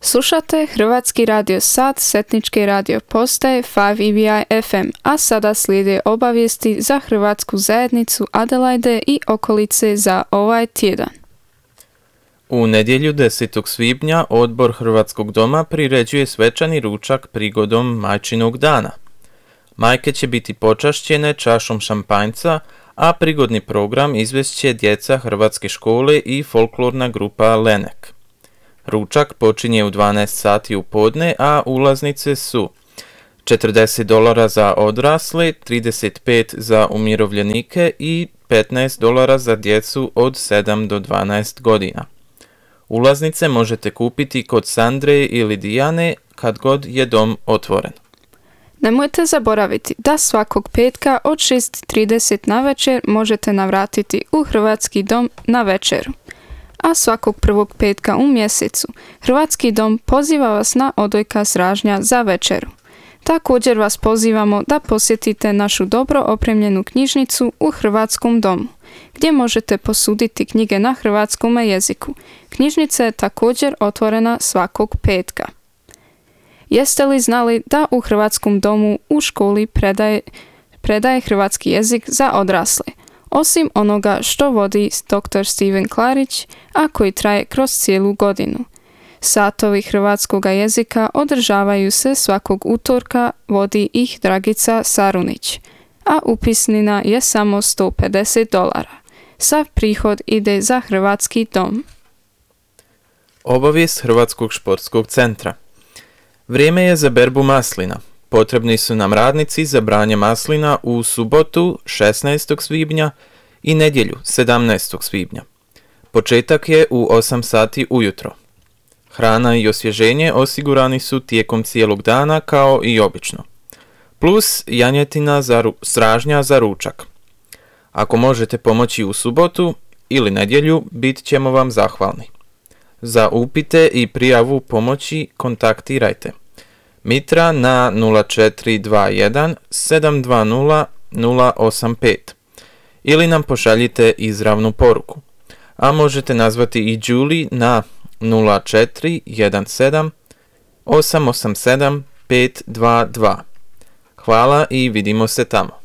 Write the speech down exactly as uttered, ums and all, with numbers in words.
Slušate Hrvatski radio sat Setničke radio postaje pet E B I F M, a sada slijede obavijesti za Hrvatsku zajednicu Adelaide i okolice za ovaj tjedan. U nedjelju desetog svibnja odbor Hrvatskog doma priređuje svečani ručak prigodom Majčinog dana. Majke će biti počašćene čašom šampanjca, a prigodni program izvest će djeca Hrvatske škole i folklorna grupa Lenek. Ručak počinje u dvanaest sati u podne, a ulaznice su četrdeset dolara za odrasle, trideset pet za umirovljenike i petnaest dolara za djecu od sedam do dvanaest godina. Ulaznice možete kupiti kod Sandre ili Dijane kad god je dom otvoren. Nemojte zaboraviti da svakog petka od šest trideset na večer možete navratiti u Hrvatski dom na večeru. A svakog prvog petka u mjesecu Hrvatski dom poziva vas na odojka sražnja za večeru. Također vas pozivamo da posjetite našu dobro opremljenu knjižnicu u Hrvatskom domu, gdje možete posuditi knjige na hrvatskom jeziku. Knjižnica je također otvorena svakog petka. Jeste li znali da u Hrvatskom domu u školi predaje, predaje hrvatski jezik za odrasle? Osim onoga što vodi doktor Steven Klarić, a koji traje kroz cijelu godinu. Satovi hrvatskog jezika održavaju se svakog utorka, vodi ih Dragica Sarunić, a upisnina je samo sto pedeset dolara. Sav prihod ide za Hrvatski dom. Obavijest Hrvatskog športskog centra. Vrijeme je za berbu maslina. Potrebni su nam radnici za branje maslina u subotu šesnaestog svibnja i nedjelju sedamnaestog svibnja. Početak je u osam sati ujutro. Hrana i osvježenje osigurani su tijekom cijelog dana kao i obično. Plus janjetina za ru- sražnja za ručak. Ako možete pomoći u subotu ili nedjelju, bit ćemo vam zahvalni. Za upite i prijavu pomoći kontaktirajte Mitra na nula četiri dva jedan sedam dva nula nula osam pet ili nam pošaljite izravnu poruku, a možete nazvati i Julie na nula četiri jedan sedam osam osam sedam pet dva dva. Hvala i vidimo se tamo.